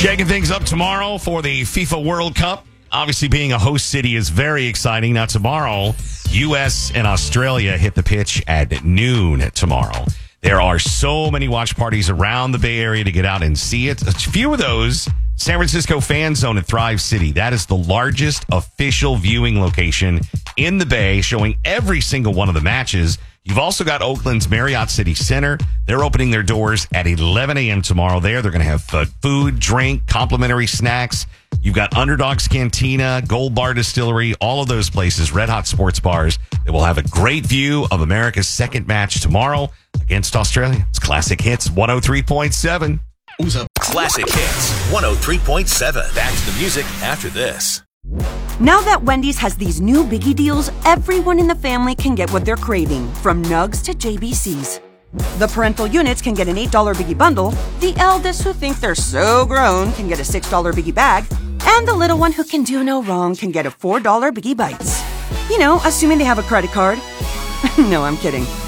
Shaking things up tomorrow for the FIFA World Cup. Obviously, being a host city is very exciting. Now, tomorrow, U.S. and Australia hit the pitch at noon tomorrow. There are so many watch parties around the Bay Area to get out and see it. A few of those, San Francisco Fan Zone at Thrive City. That is the largest official viewing location in the Bay, showing every single one of the matches. You've also got Oakland's Marriott City Center. They're opening their doors at 11 a.m. tomorrow there. They're going to have food, drink, complimentary snacks. You've got Underdog's Cantina, Gold Bar Distillery, all of those places, Red Hot Sports Bars. They will have a great view of America's second match tomorrow against Australia. It's Classic Hits 103.7. Classic Hits 103.7. Back to the music after this. Now that Wendy's has these new biggie deals, everyone in the family can get what they're craving, from Nugs to JBCs. The parental units can get an $8 biggie bundle, the eldest who think they're so grown can get a $6 biggie bag, and the little one who can do no wrong can get a $4 biggie bites. You know, assuming they have a credit card. No, I'm kidding.